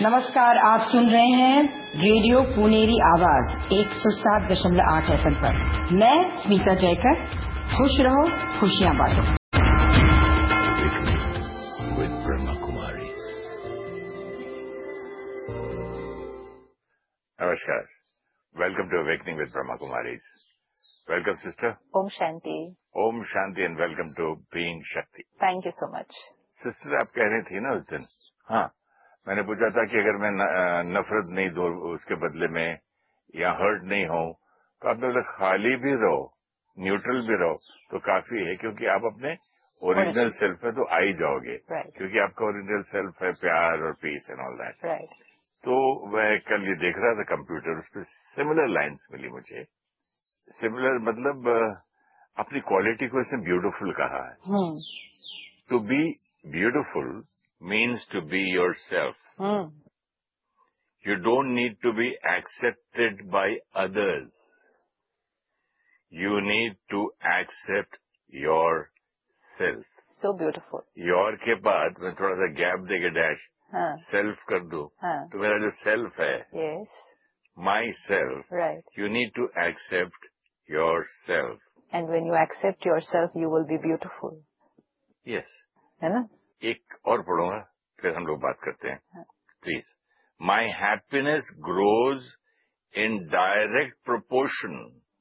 नमस्कार, आप सुन रहे हैं रेडियो पुनेरी आवाज 107.8 FM पर। मैं स्मिता जयकर। खुश रहो, खुशियां बांटो। With Brahma Kumaris. Namaskar. Welcome to Awakening with Brahma Kumaris. Welcome, sister. Om Shanti. Om Shanti and welcome to Being Shakti. Thank you so much. Sister, आप कह रही थी ना उस दिन, हाँ, मैंने पूछा था कि अगर मैं नफरत नहीं दूं उसके बदले में या हर्ट नहीं हो तो आप लोग खाली भी रहो, न्यूट्रल भी रहो तो काफी है, क्योंकि आप अपने ओरिजिनल सेल्फ में तो आ ही जाओगे, क्योंकि आपका ओरिजिनल सेल्फ है प्यार और पीस एंड ऑल दैट। तो मैं कल ये देख रहा था कंप्यूटर, उस पर सिमिलर लाइन्स मिली मुझे। सिमिलर मतलब अपनी क्वालिटी को इसने ब्यूटीफुल कहा है। To be beautiful means to be yourself. You don't need to be accepted by others. You need to accept yourself. So beautiful. Your के बाद मैं थोड़ा सा गैप देके डैश सेल्फ कर दूं, तो मेरा जो सेल्फ है, yes, my self, right, you need to accept yourself. And when you accept yourself, you will be beautiful. Yes. है ना? एक और पढ़ूंगा, फिर हम लोग बात करते हैं, please. My happiness grows in direct proportion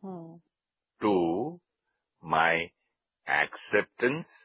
to my acceptance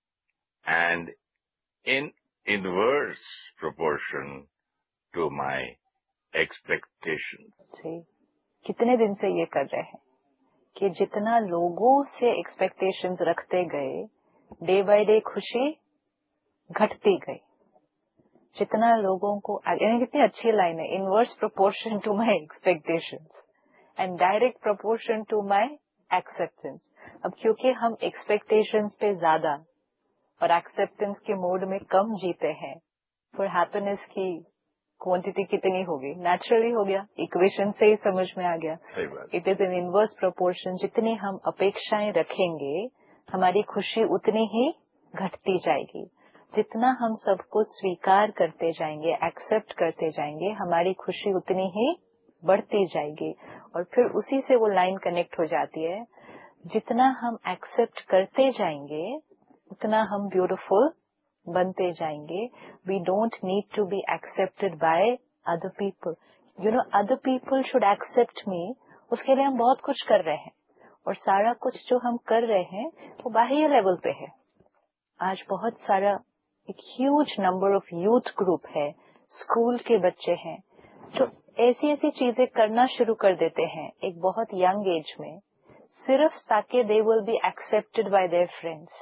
and in inverse proportion to my expectation. कितने दिन से ये कर रहे हैं कि जितना लोगों से एक्सपेक्टेशंस रखते गए, डे बाय डे खुशी घटती गई। जितना लोगों को, कितनी अच्छी लाइन है, inverse proportion to my expectations and direct proportion to my acceptance. अब क्योंकि हम एक्सपेक्टेशंस पे ज्यादा और एक्सेप्टेंस के मोड में कम जीते हैं, फिर हैप्पीनेस की क्वांटिटी कितनी होगी? नेचुरली हो गया, इक्वेशन से ही समझ में आ गया। It is an inverse proportion. जितनी हम अपेक्षाएं रखेंगे, हमारी खुशी उतनी ही घटती जाएगी। जितना हम सबको स्वीकार करते जाएंगे, एक्सेप्ट करते जाएंगे, हमारी खुशी उतनी ही बढ़ती जाएगी। और फिर उसी से वो लाइन कनेक्ट हो जाती है, जितना हम एक्सेप्ट करते जाएंगे उतना हम ब्यूटीफुल बनते जाएंगे। We don't need to be accepted by other people. You know, other people should accept मी, उसके लिए हम बहुत कुछ कर रहे हैं, और सारा कुछ जो हम कर रहे हैं वो बाह्य लेवल पे है। आज बहुत सारा एक huge number of youth group है, स्कूल के बच्चे हैं, जो ऐसी ऐसी चीजें करना शुरू कर देते हैं एक बहुत यंग एज में, सिर्फ ताकि they will be accepted by their friends.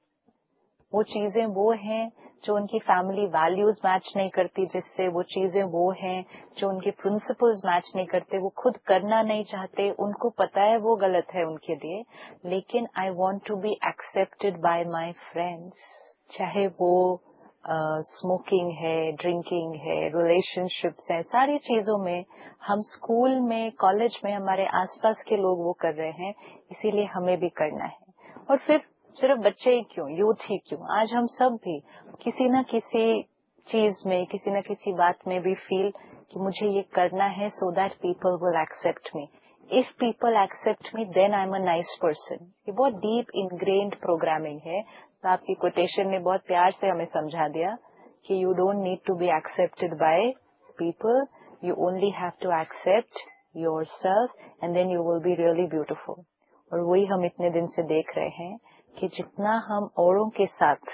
वो चीजें वो हैं जो उनकी फैमिली वैल्यूज मैच नहीं करती, जिससे वो चीजें वो हैं जो उनके प्रिंसिपल्स मैच नहीं करते, वो खुद करना नहीं चाहते, उनको पता है वो गलत है उनके लिए, लेकिन I want to be accepted by my friends. चाहे वो स्मोकिंग है, ड्रिंकिंग है, रिलेशनशिप्स है, सारी चीजों में हम स्कूल में, कॉलेज में, हमारे आसपास के लोग वो कर रहे हैं, इसीलिए हमें भी करना है। और फिर सिर्फ बच्चे ही क्यों, यूथ ही क्यों, आज हम सब भी किसी न किसी चीज में, किसी न किसी बात में भी फील कि मुझे ये करना है so that people will accept me. If people accept me then I am a nice person. ये बहुत डीप इनग्रेन्ड प्रोग्रामिंग है। तो आपकी कोटेशन ने बहुत प्यार से हमें समझा दिया कि you don't need to be accepted by people, you only have to accept yourself and then you will be really beautiful. और वही हम इतने दिन से देख रहे हैं कि जितना हम औरों के साथ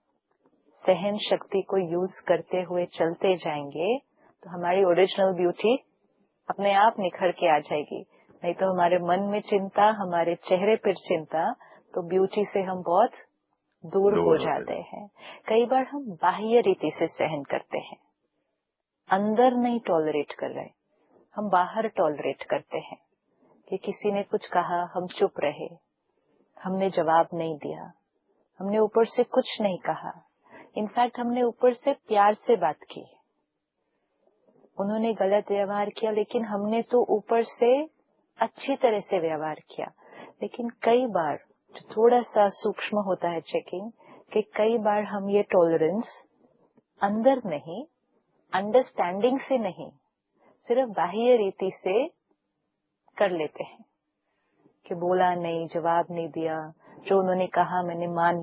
सहन शक्ति को यूज करते हुए चलते जाएंगे, तो हमारी ओरिजिनल ब्यूटी अपने आप निखर के आ जाएगी। नहीं तो हमारे मन में चिंता, हमारे चेहरे पर चिंता, तो ब्यूटी से हम बहुत दूर हो जाते हैं। कई बार हम बाह्य रीति से सहन करते हैं, अंदर नहीं टॉलरेट कर रहे, हम बाहर टॉलरेट करते हैं कि किसी ने कुछ कहा, हम चुप रहे, हमने जवाब नहीं दिया, हमने ऊपर से कुछ नहीं कहा, इनफैक्ट हमने ऊपर से प्यार से बात की। उन्होंने गलत व्यवहार किया, लेकिन हमने तो ऊपर से अच्छी तरह से व्यवहार किया। लेकिन कई बार जो थोड़ा सा सूक्ष्म होता है चेकिंग, कि कई बार हम ये टॉलरेंस अंदर नहीं अंडरस्टैंडिंग से नहीं, सिर्फ बाह्य रीति से कर लेते हैं कि बोला नहीं, जवाब नहीं दिया, जो उन्होंने कहा मैंने मान